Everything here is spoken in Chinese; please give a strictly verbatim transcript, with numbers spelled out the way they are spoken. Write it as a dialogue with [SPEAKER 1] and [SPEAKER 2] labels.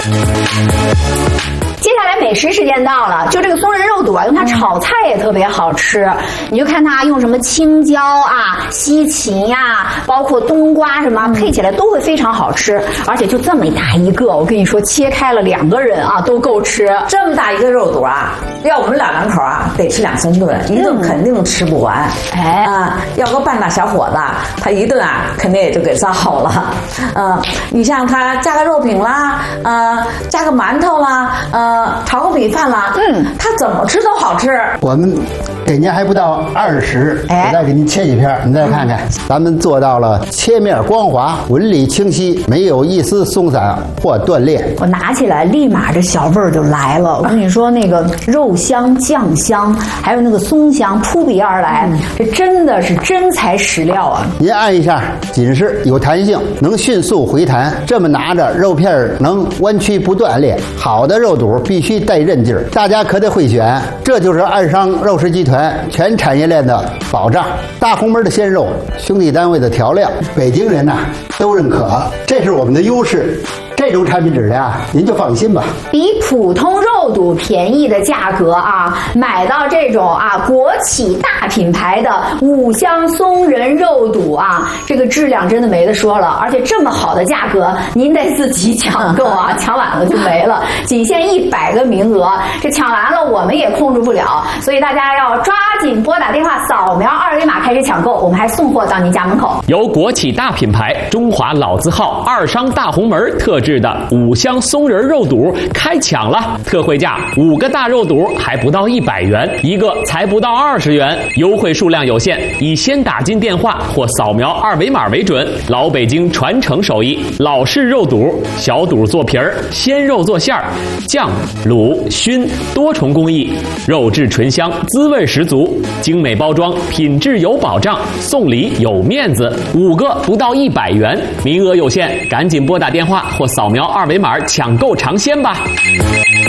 [SPEAKER 1] 接下来美食时间到了，就这个松仁肉肚啊，用它炒菜也特别好吃。你就看它用什么青椒啊、西芹呀、啊，包括冬瓜什么，配起来都会非常好吃。而且就这么大一个，我跟你说，切开了两个人啊都够吃。
[SPEAKER 2] 这么大一个肉肚啊，要我们两两口啊，得吃两三顿，一顿肯定吃不完。哎啊，要个半大小伙子，他一顿啊，肯定也就给造好了。嗯、呃，你像他加个肉饼啦，呃，加个馒头啦，呃，炒个米饭啦，嗯，他怎么吃都好吃。
[SPEAKER 3] 我们给您还不到二十，哎，我再给您切几片，你再看看，嗯、咱们做到了切面光滑、纹理清晰，没有一丝松散或断裂。
[SPEAKER 1] 我拿起来，立马这小味儿就来了。我跟你说，那个肉香、酱香，还有那个松香扑鼻而来，嗯、这真的是真材实料啊！
[SPEAKER 3] 您按一下，紧实有弹性，能迅速回弹。这么拿着，肉片能弯曲不断裂。好的肉肚必须带韧劲儿，大家可得会选。这就是二商肉食集团全产业链的保障。大红门的鲜肉，兄弟单位的调料，北京人呐、啊、都认可，这是我们的优势。这种产品质量，您就放心吧。
[SPEAKER 1] 比普通肉肚便宜的价格啊，买到这种啊国企大品牌的五香松仁肉肚啊，这个质量真的没得说了。而且这么好的价格，您得自己抢购啊，抢晚了就没了。仅限一百个名额，这抢完了我们也控制不了，所以大家要抓紧拨打电话，扫描二维码开始抢购，我们还送货到您家门口。
[SPEAKER 4] 由国企大品牌中华老字号二商大红门特制的五香松仁肉肚开抢了，特惠价五个大肉肚还不到一百元，一个才不到二十元，优惠数量有限，以先打进电话或扫描二维码为准。老北京传承手艺，老式肉肚，小肚做皮儿，鲜肉做馅儿，酱、卤、熏多重工艺，肉质醇香，滋味十足，精美包装，品质有保障，送礼有面子，五个不到一百元，名额有限，赶紧拨打电话或扫描二维码抢购尝鲜吧。